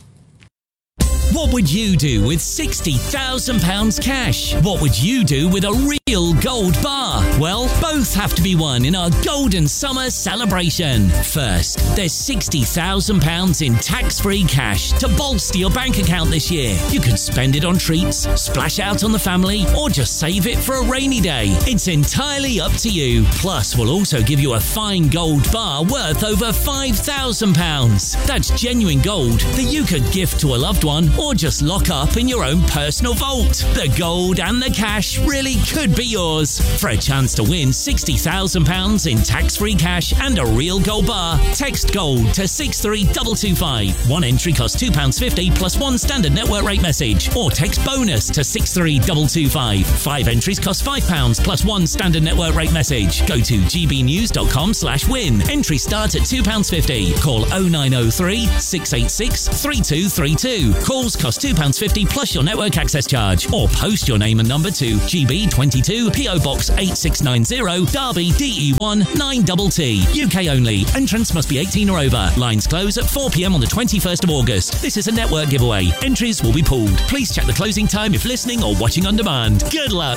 What would you do with sixty thousand pounds cash? What would you do with a real gold bar? Well, both have to be won in our Golden Summer celebration. First, there's sixty thousand pounds in tax-free cash to bolster your bank account this year. You can spend it on treats, splash out on the family, or just save it for a rainy day. It's entirely up to you. Plus, we'll also give you a fine gold bar worth over five thousand pounds. That's genuine gold that you could gift to a loved one or just lock up in your own personal vault. The gold and the cash really could be yours. For a chance to win sixty thousand pounds in tax-free cash and a real gold bar, text GOLD to six three two two five. One entry costs two pounds fifty plus one standard network rate message, or text BONUS to six three two two five. Five entries cost five pounds plus one standard network rate message. Go to gbnews.com slash win. Entry starts at two pounds fifty. Call oh nine oh three, six eight six, three two three two. Calls cost two pounds fifty plus your network access charge, or post your name and number to G B twenty-two P O Box eight six nine zero, Derby D E one nine T T. U K only. Entrance must be eighteen or over. Lines close at four p m on the twenty-first of August. This is a network giveaway. Entries will be pooled. Please check the closing time if listening or watching on demand. Good luck.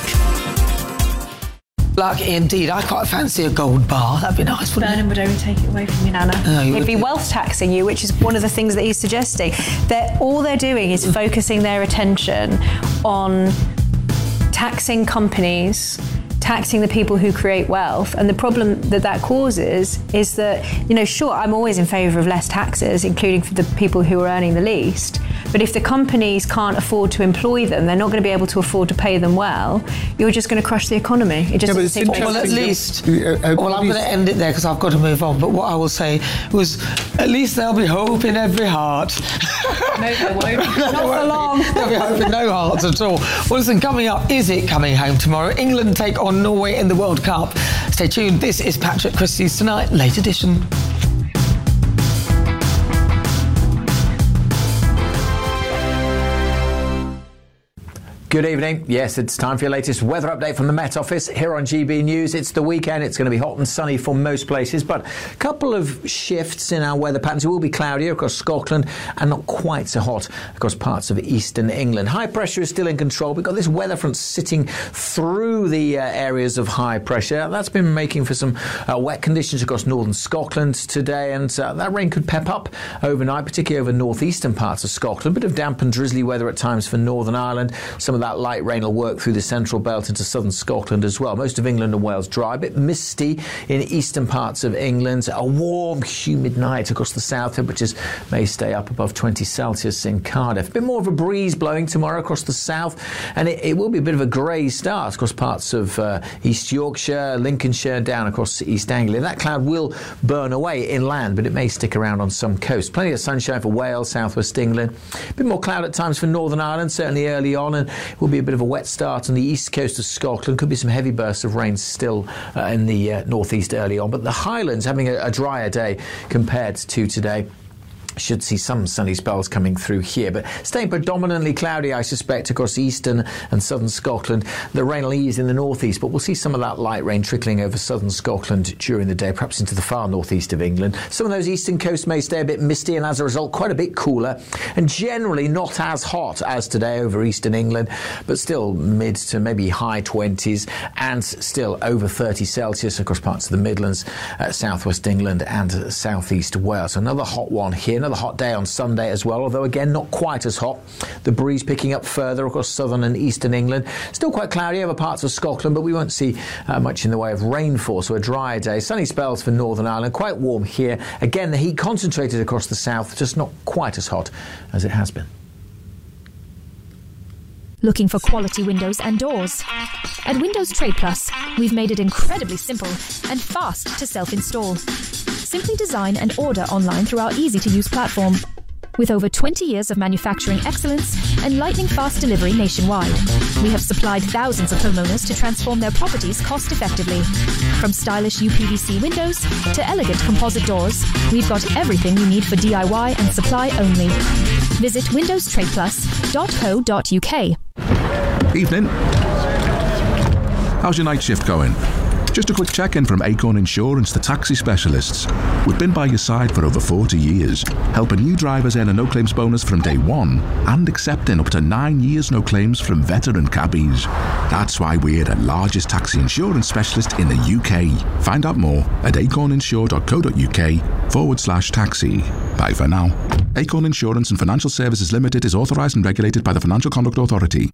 Luck indeed. I quite fancy a gold bar. That'd be nice, wouldn't Burnham it? would only take it away from you, Nana. No, you He'd be wouldn't. wealth taxing you, which is one of the things that he's suggesting. That all they're doing is focusing their attention on taxing companies, taxing the people who create wealth. And the problem that that causes is that, you know, sure, I'm always in favour of less taxes, including for the people who are earning the least. But if the companies can't afford to employ them, they're not going to be able to afford to pay them well, you're just going to crush the economy. It just Yeah, but doesn't it's seem to make Well, at sense. least, Uh, uh, well, I'm going to end it there because I've got to move on. But what I will say was, at least there'll be hope in every heart. No, there won't. Not for long. There'll be hope in no hearts at all. Well, listen, coming up, is it coming home tomorrow? England take on Norway in the World Cup. Stay tuned. This is Patrick Christie's Tonight, late edition. Good evening. Yes, it's time for your latest weather update from the Met Office here on G B News. It's the weekend. It's going to be hot and sunny for most places, but a couple of shifts in our weather patterns. It will be cloudier across Scotland and not quite so hot across parts of eastern England. High pressure is still in control. We've got this weather front sitting through the uh, areas of high pressure. That's been making for some uh, wet conditions across northern Scotland today, and uh, that rain could pep up overnight, particularly over northeastern parts of Scotland. A bit of damp and drizzly weather at times for Northern Ireland. Some of that light rain will work through the central belt into southern Scotland as well. Most of England and Wales dry, a bit misty in eastern parts of England. A warm, humid night across the south. Temperatures may stay up above twenty Celsius in Cardiff. A bit more of a breeze blowing tomorrow across the south, and it, it will be a bit of a grey start across parts of uh, East Yorkshire, Lincolnshire, down across East Anglia. That cloud will burn away inland, but it may stick around on some coasts. Plenty of sunshine for Wales, southwest England. A bit more cloud at times for Northern Ireland, certainly early on, and it will be a bit of a wet start on the east coast of Scotland. Could be some heavy bursts of rain still uh, in the uh, northeast early on, but the Highlands having a, a drier day compared to today. Should see some sunny spells coming through here, but staying predominantly cloudy, I suspect, across eastern and southern Scotland. The rain will ease in the northeast, but we'll see some of that light rain trickling over southern Scotland during the day, perhaps into the far northeast of England. Some of those eastern coasts may stay a bit misty, and as a result, quite a bit cooler, and generally not as hot as today over eastern England, but still mid to maybe high twenties, and still over thirty Celsius across parts of the Midlands, uh, southwest England, and uh, southeast Wales. So another hot one here. Another hot day on Sunday as well, although again not quite as hot. The breeze picking up further across southern and eastern England. Still quite cloudy over parts of Scotland, but we won't see uh, much in the way of rainfall, so a dry day. Sunny spells for Northern Ireland, quite warm here. Again, the heat concentrated across the south, just not quite as hot as it has been. Looking for quality windows and doors? At Windows Trade Plus, we've made it incredibly simple and fast to self-install. Simply design and order online through our easy-to-use platform. With over twenty years of manufacturing excellence and lightning-fast delivery nationwide, we have supplied thousands of homeowners to transform their properties cost-effectively. From stylish U P V C windows to elegant composite doors, we've got everything you need for D I Y and supply only. Visit windows trade plus dot co dot U K. Evening. How's your night shift going? Just a quick check-in from Acorn Insurance, the taxi specialists. We've been by your side for over forty years, helping new drivers earn a no-claims bonus from day one and accepting up to nine years no claims from veteran cabbies. That's why we're the largest taxi insurance specialist in the U K. Find out more at acorninsure dot co dot U K forward slash taxi. Bye for now. Acorn Insurance and Financial Services Limited is authorised and regulated by the Financial Conduct Authority.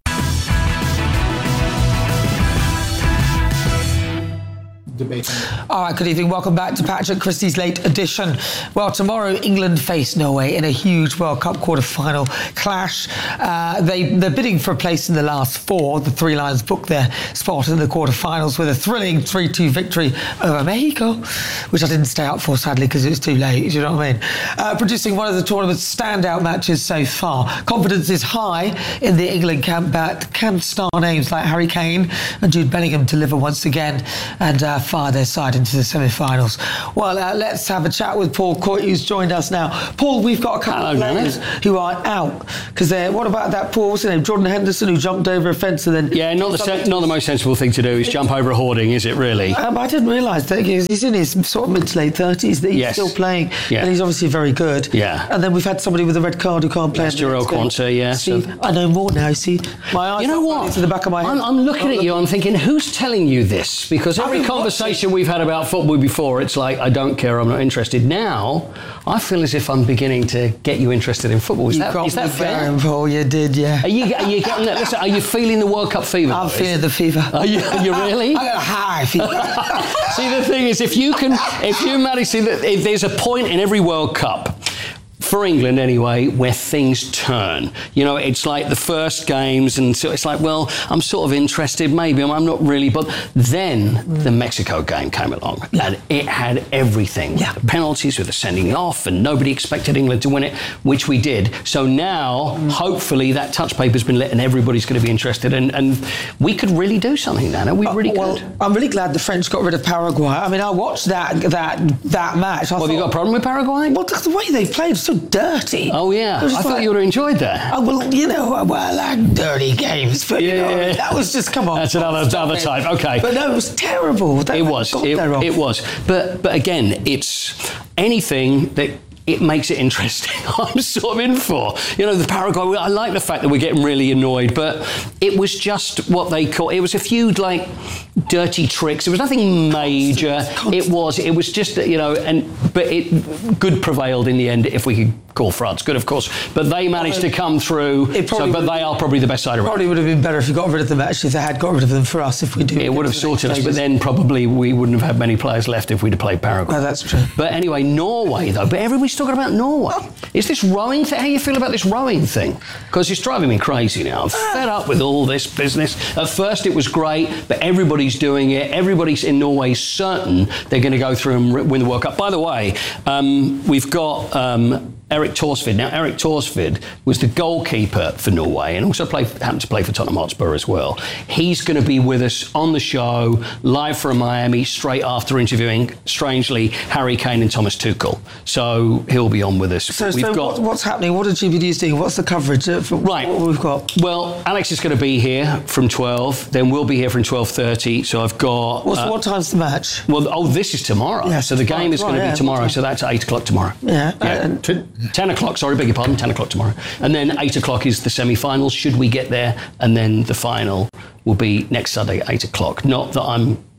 All right, good evening. Welcome back to Patrick Christie's Late Edition. Well, tomorrow England face Norway in a huge World Cup quarter-final clash. Uh, they, they're bidding for a place in the last four. The Three Lions booked their spot in the quarter-finals with a thrilling three two victory over Mexico, which I didn't stay up for, sadly, because it was too late. Do you know what I mean? Uh, producing one of the tournament's standout matches so far. Confidence is high in the England camp, but can star names like Harry Kane and Jude Bellingham deliver once again and uh, fire their side into the semi-finals? Well, uh, let's have a chat with Paul Coyte, who's joined us now. Paul, we've got a couple Hello, of players Dennis. who are out because what about that Paul? What's his name? Jordan Henderson, who jumped over a fence and then yeah, not the sen- not the most sensible thing to do is jump over a hoarding, is it really? Um, I didn't realise that he's in his sort of mid to late thirties that he's yes. still playing, yeah. and he's obviously very good. Yeah. And then we've had somebody with a red card who can't play. That's Jarell Quansah, yeah. See, so. I know more now. See, my eyes. You know what? To the back of my head. I'm, I'm looking I'm at you. I'm thinking, who's telling you this? Because every conversation we've had about football before, it's like, I don't care, I'm not interested. Now, I feel as if I'm beginning to get you interested in football. Is you that, got is that fair? Going, Paul, you did, yeah. Are you, are you getting that? Listen, are you feeling the World Cup fever? I'm feeling the fever. Are you, are you really? I got a high fever. See, the thing is, if you can, if you manage, see, that if there's a point in every World Cup, for England anyway, where things turn. You know, it's like the first games, and so it's like, well, I'm sort of interested, maybe, I'm not really, but then mm. the Mexico game came along, yeah. and it had everything. Yeah. The penalties with the sending off, and nobody expected England to win it, which we did. So now, mm. hopefully, that touch paper's been lit, and everybody's going to be interested, and, and we could really do something now. We really uh, well, could. I'm really glad the French got rid of Paraguay. I mean, I watched that that that match. I well, thought, have you got a problem with Paraguay? Well, the way they played was so dirty. Oh yeah, I like, thought you would have enjoyed that. Oh, well, you know, well, I like dirty games, but yeah, you know, that was just come on. That's another other type. Okay, but no, it was terrible. They it was. It, it was. But but again, it's anything that. It makes it interesting. I'm sort of in for. You know, the Paraguay, I like the fact that we're getting really annoyed, but it was just what they call, it was a few, like, dirty tricks. There was nothing major. It was, it was just, you know, and but it good prevailed in the end, if we could call France good, of course. But they managed to come through, so, but they are probably the best side around. Probably would have been better if you got rid of them, actually, if they had got rid of them for us, if we do. It would have sorted us, but then probably we wouldn't have had many players left if we'd have played Paraguay. No, that's true. But anyway, Norway, though, but everybody's talking about Norway. Is this rowing thing? How do you feel about this rowing thing? Because it's driving me crazy now. I'm fed up with all this business. At first it was great, but everybody's doing it. Everybody's in Norway certain they're going to go through and win the World Cup. By the way, um, we've got... Um, Erik Thorsvik. Now, Erik Thorsvik was the goalkeeper for Norway and also played, happened to play for Tottenham Hotspur as well. He's going to be with us on the show, live from Miami, straight after interviewing, strangely, Harry Kane and Thomas Tuchel. So he'll be on with us. So, we've so got, what's happening? What are G B News doing? What's the coverage for right. what we've got? Well, Alex is going to be here from twelve. Then we'll be here from twelve thirty. So I've got... What's, uh, what time's the match? Well, oh, this is tomorrow. Yeah, so the game tomorrow, is going to yeah, be tomorrow. So that's at eight o'clock tomorrow. Yeah. yeah. And, ten o'clock, sorry, beg your pardon, ten o'clock tomorrow. And then eight o'clock is the semi-finals, should we get there. And then the final will be next Sunday at eight o'clock. Not that I'm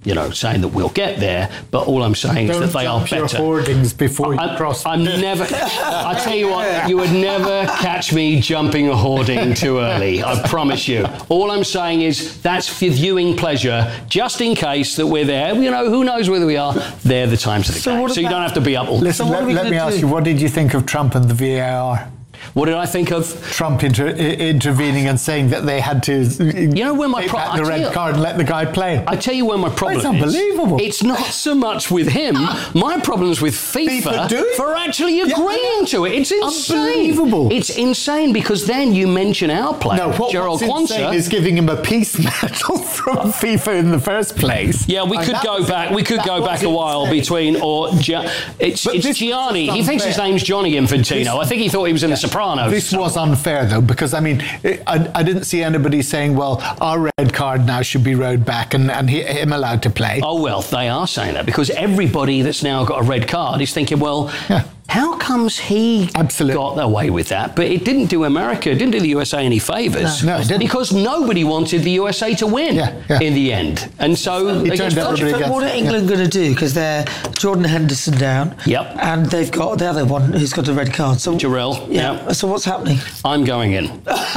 you know, saying that we'll get there, but all I'm saying Don't is that they are jump your better. hoardings before you I, cross. I'm never. I tell you what, you would never catch me jumping a hoarding too early. I promise you. All I'm saying is that's for viewing pleasure, just in case that we're there. You know, who knows whether we are? They're the times of the So game, what so you about- don't have to be up all. Listen, let, let me ask you, what did you think of Trump and the V A R? What did I think of Trump inter- intervening and saying that they had to, you know, when my take pro- back I the tell red you- card and let the guy play? I tell you where my problem It's is. unbelievable. It's not so much with him. My problem's with FIFA, FIFA do it? for actually agreeing to it. It's insane. Unbelievable. It's insane because then you mention our player, No, what, Gerald what's insane Quansah. is giving him a peace medal from FIFA in the first place. Yeah, we And could that go was- back. We could that go was back a while insane. between, or Gia, it's, But it's this Gianni. was He thinks his unfair. name's Johnny Infantino. This- I think he thought he was in The Sopranos. This was unfair, though, because, I mean, it, I, I didn't see anybody saying, well, our red card now should be rowed back and, and he, him allowed to play. Oh, well, they are saying that because everybody that's now got a red card is thinking, well, Yeah. how comes he Absolutely. got away with that? But it didn't do America, it didn't do the U S A any favours. No, no, it didn't. Because nobody wanted the U S A to win Yeah, yeah. in the end. And so He they turned just- everybody against- What are England going to do? Because they're Jordan Henderson down. Yep. And they've got the other one who's got a red card. So Jarrell, Yeah. yeah. So what's happening? I'm going in.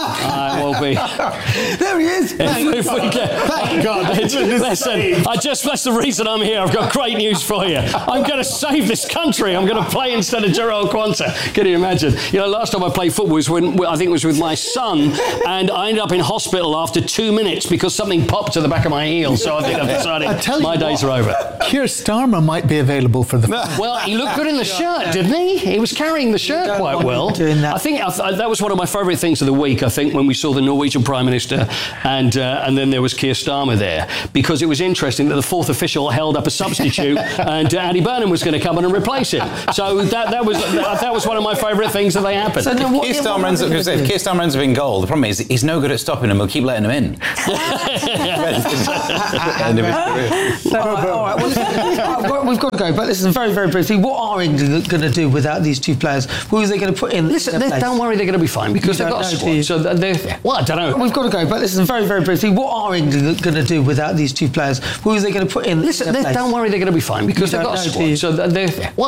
I will be. There he is. If we get, Thank God. Listen, I just, that's the reason I'm here. I've got great news for you. I'm going to save this country. I'm going to play instead of Gerald Quansah. Can you imagine? You know, last time I played football was when, I think it was with my son, and I ended up in hospital after two minutes because something popped to the back of my heel. So I think I've decided I tell you my days what, are over. Keir Starmer might be available for the... Well, he looked good in the shirt, didn't he? He was carrying the shirt quite well. doing that. I think I th- that was one of my favourite things of the week. I think when we saw the Norwegian Prime Minister and uh, and then there was Keir Starmer there, because it was interesting that the fourth official held up a substitute and uh, Andy Burnham was going to come in and replace him. So that that was that, that was one of my favourite things that they happened. So now what- Keir what Starmer ends up, are they if gonna do? Keir Starmer ends up in goal, the problem is he's no good at stopping him. We'll keep letting him in. End of his career. All right, all right. Well, listen, I've got- we've got to go. But listen, very, very briefly, what are England going to do without these two players? Who are they going to put in? Listen, in their they- place? don't worry, they're going to be fine because You they've don't got a know, do you? squad. So they're, well, I don't know. We've got to go. But listen, very, very briefly, what are England going to do without these two players? Who are they going to put in? Listen, in their they- place? don't worry, they're going to be fine because You they've don't got a know, do you? squad. So they're, well,